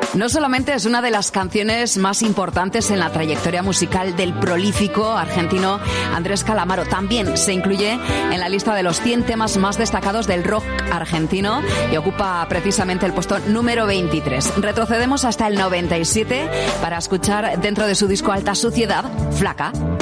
No solamente es una de las canciones más importantes en la trayectoria musical del prolífico argentino Andrés Calamaro, también se incluye en la lista de los 100 temas más destacados del rock argentino y ocupa precisamente el puesto número 23. Retrocedemos hasta el 97 para escuchar dentro de su disco Alta Suciedad, Flaca.